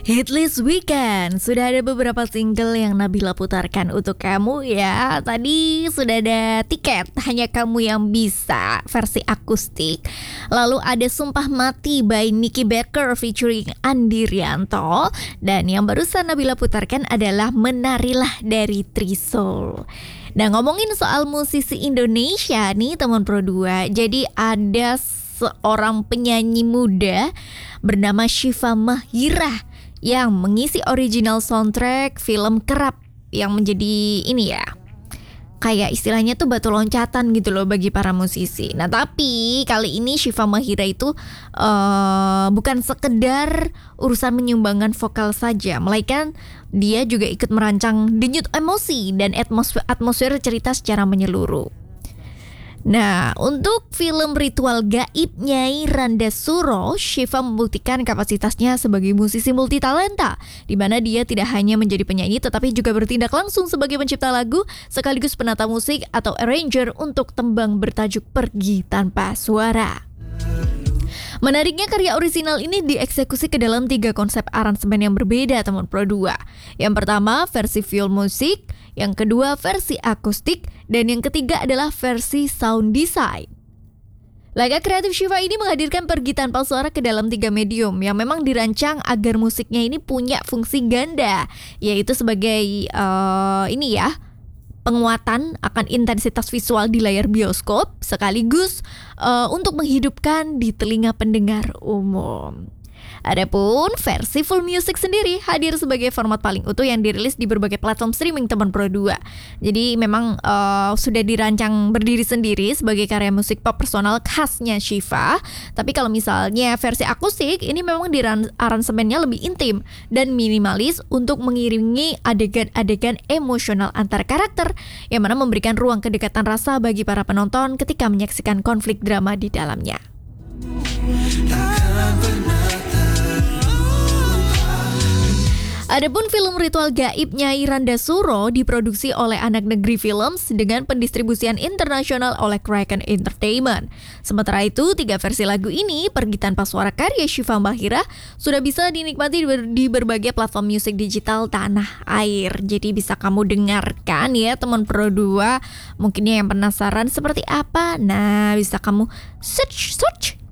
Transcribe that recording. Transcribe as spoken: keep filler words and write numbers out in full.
Hitlist Weekend. Sudah ada beberapa single yang Nabila putarkan untuk kamu ya. Tadi sudah ada Tiket, Hanya Kamu Yang Bisa versi akustik. Lalu ada Sumpah Mati by Nicky Baker featuring Andi Rianto. Dan yang barusan Nabila putarkan adalah Menarilah dari Trisol. Nah, ngomongin soal musisi Indonesia nih teman Pro dua. Jadi ada seorang penyanyi muda bernama Syifa Mahira yang mengisi original soundtrack film Kerap, yang menjadi ini ya, kayak istilahnya tuh batu loncatan gitu loh bagi para musisi. Nah tapi kali ini Syifa Mahira itu uh, bukan sekedar urusan menyumbangkan vokal saja, melainkan dia juga ikut merancang denyut emosi dan atmosfer, atmosfer cerita secara menyeluruh. Nah, untuk film Ritual Gaib Nyai Randa Suro, Syifa membuktikan kapasitasnya sebagai musisi multitalenta, di mana dia tidak hanya menjadi penyanyi tetapi juga bertindak langsung sebagai pencipta lagu sekaligus penata musik atau arranger untuk tembang bertajuk Pergi Tanpa Suara. Menariknya, karya orisinal ini dieksekusi ke dalam tiga konsep aransemen yang berbeda teman Pro dua. Yang pertama versi film musik, yang kedua versi akustik, dan yang ketiga adalah versi sound design. Laga kreatif Syifa ini menghadirkan Pergi Tanpa Suara ke dalam tiga medium yang memang dirancang agar musiknya ini punya fungsi ganda, yaitu sebagai uh, ini ya, penguatan akan intensitas visual di layar bioskop sekaligus uh, untuk menghidupkan di telinga pendengar umum. Adapun versi full music sendiri hadir sebagai format paling utuh yang dirilis di berbagai platform streaming teman Pro dua. Jadi memang uh, sudah dirancang berdiri sendiri sebagai karya musik pop personal khasnya Syifa. Tapi kalau misalnya versi akustik ini memang diran- aransemennya lebih intim dan minimalis untuk mengiringi adegan-adegan emosional antar karakter, yang mana memberikan ruang kedekatan rasa bagi para penonton ketika menyaksikan konflik drama di dalamnya. Adapun film Ritual Gaib Nyai Randa Suro diproduksi oleh Anak Negeri Films dengan pendistribusian internasional oleh Kraken Entertainment. Sementara itu, tiga versi lagu ini, Pergi Tanpa Suara karya Syifa Mahira, sudah bisa dinikmati di berbagai platform musik digital tanah air. Jadi bisa kamu dengarkan ya teman Pro dua. Mungkin yang penasaran seperti apa? Nah, bisa kamu search search